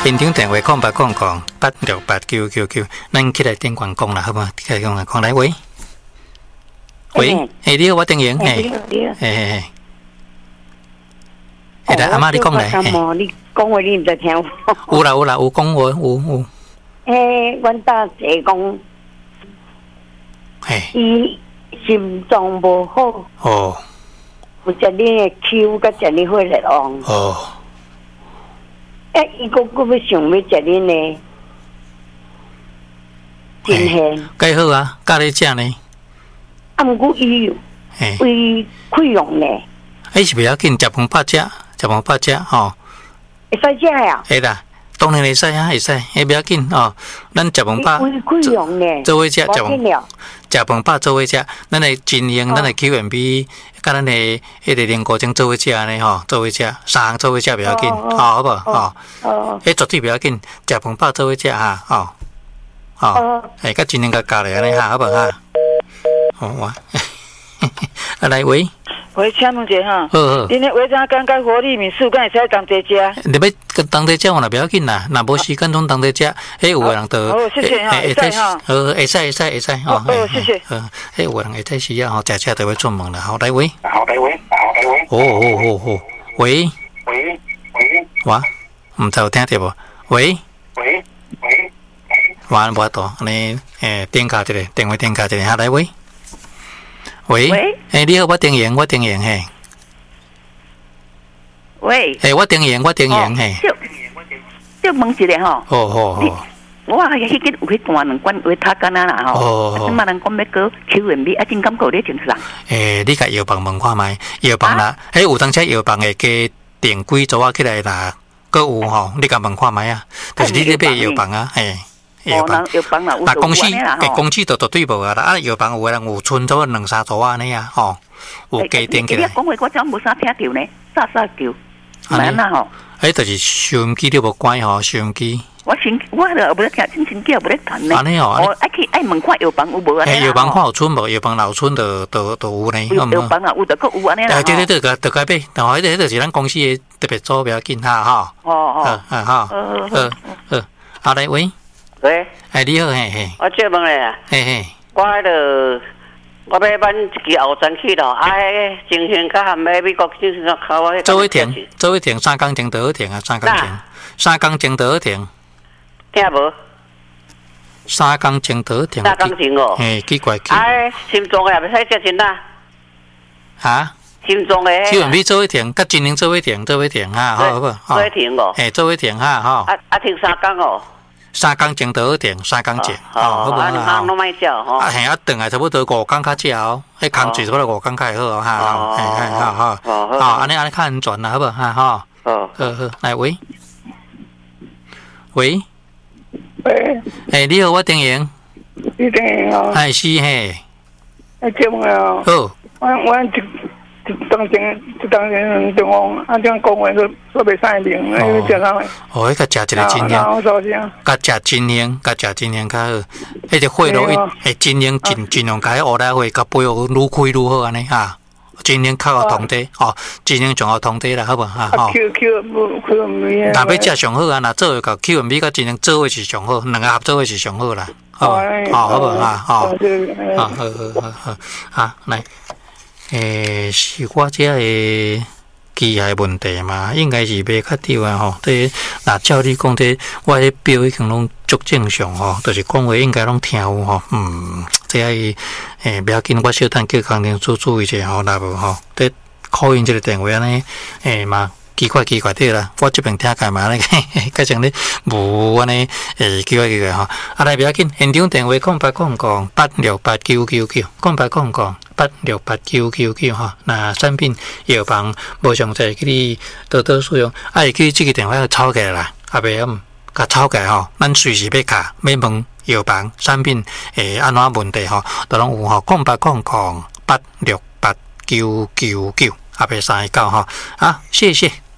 现场电话0888968999，咱起来电话讲啦，好吗？起来电话讲来喂，你好，我丁莹，来阿妈你讲来， 你讲话你唔在听。 有啦，有讲话有。 阮大姐讲，伊心脏无好。 哦。 有食你的口，甲食你血来旺。 哦。 伊佫要想要食恁的真鲜。 介好啊，教你食呢。 毋过伊胃溃疡呢。 是不要紧，食饭饱食吼。 会使食呀？ 会啦。当然会使啊，会使，不要紧哦。咱食饭饱，做伙食，食饭饱做伙食。咱的真营，咱的 QMB， 甲咱的迄个莲果精做伙食安尼吼，做伙食，三项做伙食不要紧，好不好？绝对不要紧，食饭饱做伙食哈，甲真营甲教来安尼哈，好不好哈？我，来喂。 喂，请问者哈， 好， 恁的胃肠肝钙活力米素，敢会使同齐食？ 你要同齐食，我那不要紧啦，若无时间拢同齐食。有个人就， 谢谢哈，会使哈， 会使， 谢谢。 有个人会使需要吼，食就要出门啦。好，来喂，喂，哇，唔知有听到无？喂，哇，无多，你点卡一个，电话点卡一个，好来喂。喂，你好，我丁莹嘿。 喂， 我丁莹嘿。 就问一下吼。 好。 我迄个有去断两管维他干啦吼。即马人讲要过 QMB， 真感觉你真爽。 你甲药房问看觅，药房啦，有当车药房会加订几组啊起来啦，搁有吼，你甲问看觅啊，就是你咧买药房啊，药房啦，那公司都绝对无啊啦，药房有个人有存咗两三组安尼啊，吼，有加订起来。 你讲话我怎无啥听到呢？啥叫？安那吼？ 就是收音机你无关吼，收音机。 我就无咧听，真机也无咧谈呢。 安尼哦， 爱问看药房有无安尼？ 药房看有存无？药房老村都有呢。 药房啊，有就有安尼啦。 对，就该买，但係迄就是咱公司的特别组比较紧哈，哈。好，好来喂。 喂， 你好，嘿。 我借问咧，我迄个我要办一支后山去咯，情形较含要美国就是靠我。 做一停，三工前就好停啊，三工前就好停。 听无？ 三工前就好停。 三工前哦。 奇怪。 心脏的也袂使食真啦。 哈？ 心脏的。 QMB做一停，甲真灵做一停哈，好不好？ 做一停哦。 做一停哈，吼。 停3工哦。 三工前就好停，三工前，好不好？ 拢莫少吼。 顿下差不多5工较少，迄工序差不多5工较好哈，好，安尼较安全啦，好不好？哈，好，来喂，你好，我丁莹， 你丁莹哦， 是嘿， 节目啊， 好， 我当前中央这样讲话都袂使明，食啥物？ 迄个食一个真香，甲食真香较好。迄个血路真香尽量甲迄乌来血甲背后愈开愈好安尼哈。真香较有通底，真香上有通底啦，好无哈？若要食上好啊，若做会到 QMB 甲真香做伙是上好，两个合作伙是上好啦。好无哈？好，来。是我这个机械问题嘛，应该是袂较对啊吼。这那照你讲这，我迄表已经拢足正常吼，就是讲话应该拢听有吼。这不要紧，我小等叫工程师注意一下吼，若无吼，这call in这个电话安尼，嘛。奇怪对啦，我这边听起嘛，加上咧无安尼奇怪吼。来不要紧，现场电话088899986899吼。那产品药房无详细去你多使用，会去这个电话抄起来啦，袂甲抄起来吼，咱随时要卡要问药房产品安怎问题吼，都拢有吼，0888968999。袂319吼，谢谢。